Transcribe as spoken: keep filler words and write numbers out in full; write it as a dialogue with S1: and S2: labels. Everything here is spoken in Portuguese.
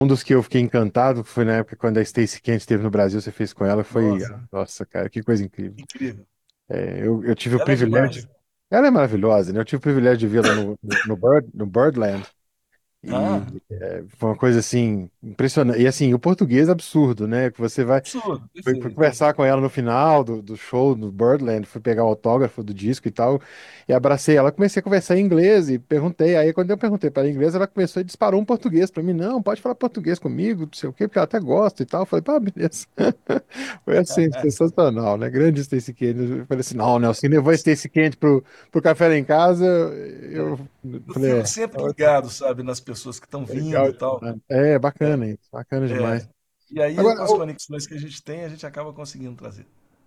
S1: Um dos que eu fiquei encantado foi na época quando a Stacey Kent esteve no Brasil, você fez com ela, foi,
S2: Nossa,
S1: nossa, cara, que coisa incrível.
S2: incrível.
S1: É, eu, eu tive o
S2: Ela é
S1: privilégio,
S2: demais.
S1: ela é maravilhosa, né? Eu tive o privilégio de vê-la no, no, no Bird, no Birdland,
S2: Ah,
S1: e é, foi uma coisa assim impressionante. E assim, o português é absurdo, né? Que você vai
S2: absurdo,
S1: fui, fui
S2: perfeito.
S1: conversar com ela no final do, do show no Birdland, fui pegar o autógrafo do disco e tal, e abracei ela, comecei a conversar em inglês e perguntei. Aí quando eu perguntei para ela em inglês, ela começou e disparou um português para mim. Não, pode falar português comigo, não sei o quê, porque ela até gosta e tal. Eu falei, pá, beleza. Foi assim, sensacional, né? Grande Stacey Kent. Eu falei assim, não, Nelson, levou a Stacey Kent pro, pro café lá em casa. Eu
S2: Eu
S1: falei,
S2: fico
S1: é,
S2: sempre
S1: ótimo,
S2: ligado, sabe, nas pessoas que estão vindo
S1: legal
S2: e tal.
S1: demais. É, bacana isso, bacana demais.
S2: É. E aí,
S1: Agora,
S2: com as
S1: o-
S2: conexões que a gente tem, a gente acaba conseguindo trazer.